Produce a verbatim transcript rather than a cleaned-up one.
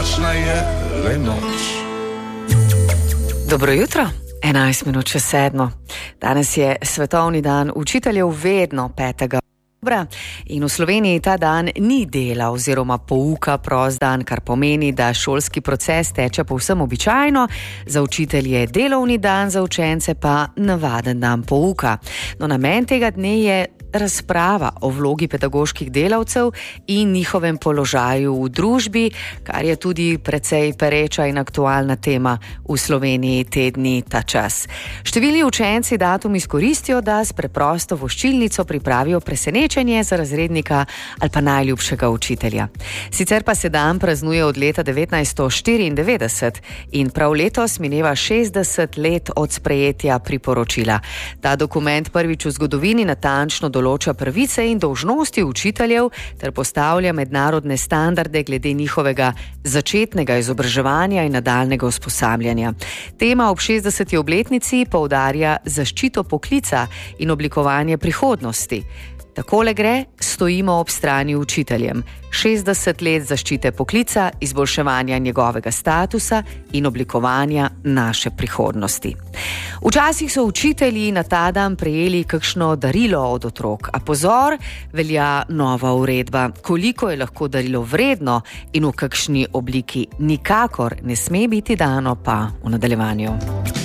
Kakšna je le noč. Dobro jutro, enajst minut čez sedmo. Danes je svetovni dan učiteljev, vedno petega oktobra, in v Sloveniji ta dan ni dela oziroma pouka, prost dan, kar pomeni, da šolski proces teče povsem običajno. Za učitelje je delovni dan, za učence pa navaden dan pouka. No, namen tega dne je razprava o vlogi pedagoških delavcev in njihovem položaju v družbi, kar je tudi precej pereča in aktualna tema v Sloveniji te dni, ta čas. Številni učenci datum izkoristijo, da s preprosto voščilnico pripravijo presenečenje za razrednika ali pa najljubšega učitelja. Sicer pa se dan praznuje od leta devetnajststo štiriindevetdeset in prav letos mineva šestdeset let od sprejetja priporočila. Ta dokument prvič v zgodovini natančno določa pravice in dolžnosti učiteljev ter postavlja mednarodne standarde glede njihovega začetnega izobraževanja in nadaljnjega usposabljanja. Tema ob šestdeseti obletnici poudarja zaščito poklica in oblikovanje prihodnosti. Takole gre, stojimo ob strani učiteljem. šestdeset let zaščite poklica, izboljševanja njegovega statusa in oblikovanja naše prihodnosti. Včasih so učitelji na ta dan prejeli kakšno darilo od otrok, a pozor, velja nova uredba. Koliko je lahko darilo vredno in v kakšni obliki nikakor ne sme biti dano, pa v nadaljevanju.